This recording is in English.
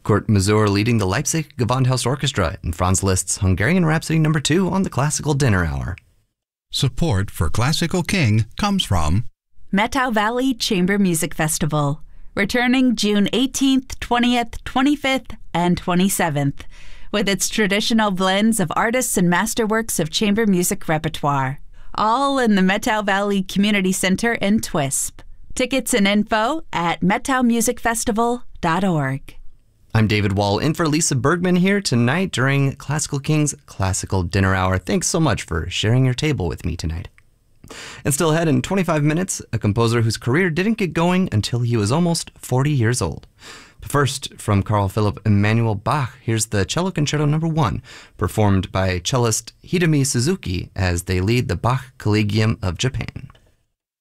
Kurt Masur leading the Leipzig Gewandhaus Orchestra in Franz Liszt's Hungarian Rhapsody No. 2 on the Classical Dinner Hour. Support for Classical King comes from Methow Valley Chamber Music Festival, returning June 18th, 20th, 25th, and 27th, with its traditional blends of artists and masterworks of chamber music repertoire. All in the Methow Valley Community Center in Twisp. Tickets and info at methowmusicfestival.org. I'm David Wall, in for Lisa Bergman here tonight during Classical King's Classical Dinner Hour. Thanks so much for sharing your table with me tonight. And still ahead in 25 minutes, a composer whose career didn't get going until he was almost 40 years old. But first, from Carl Philipp Emanuel Bach, here's the Cello Concerto No. 1, performed by cellist Hidemi Suzuki as they lead the Bach Collegium of Japan.